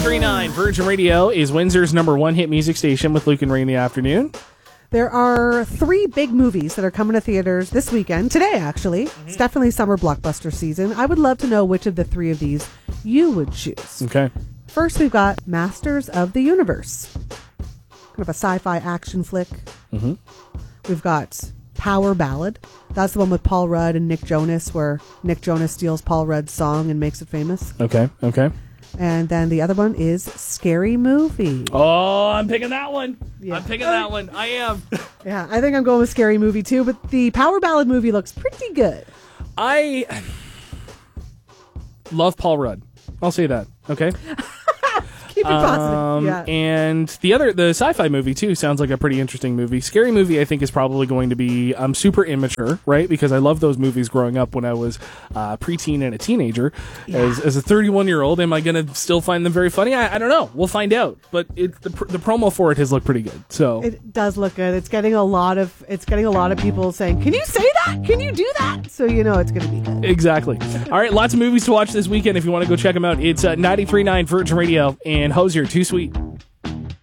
93.9 Virgin Radio is Windsor's number one hit music station with Luke and Ray in the afternoon. There are 3 big movies that are coming to theaters this weekend. Today, actually. It's definitely summer blockbuster season. I would love to know which of the 3 of these you would choose. Okay. First, we've got Masters of the Universe. Kind of a sci-fi action flick. Mm-hmm. We've got Power Ballad. That's the one with Paul Rudd and Nick Jonas, where Nick Jonas steals Paul Rudd's song and makes it famous. Okay. And then the other one is Scary Movie. Oh, I'm picking that one. Yeah. I'm picking that one. I am. Yeah, I think I'm going with Scary Movie too, but the Power Ballad movie looks pretty good. I love Paul Rudd. I'll say that. Okay. Keep it positive. Yeah. And the sci-fi movie too sounds like a pretty interesting movie. Scary Movie, I think, is probably going to be super immature, right? Because I love those movies growing up when I was preteen and a teenager. Yeah. As a 31-year-old, am I going to still find them very funny? I don't know. We'll find out. But the promo for it has looked pretty good. So it does look good. It's getting a lot of people saying, "Can you say that? Can you do that?" So you know it's going to be good. Exactly. All right, lots of movies to watch this weekend if you want to go check them out. It's 93.9 Virgin Radio and Hosier, Too Sweet.